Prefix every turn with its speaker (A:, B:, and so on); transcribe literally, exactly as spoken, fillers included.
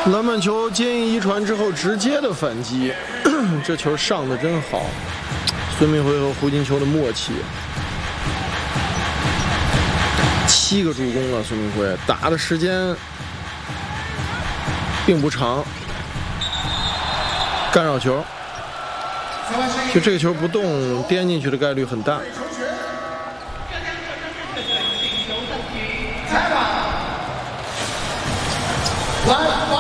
A: 篮板球接应一传之后直接的反击，这球上的真好。孙铭徽和胡金秋的默契，七个助攻了。孙铭徽打的时间并不长，干扰球，就这个球不动颠进去的概率很大。
B: 来。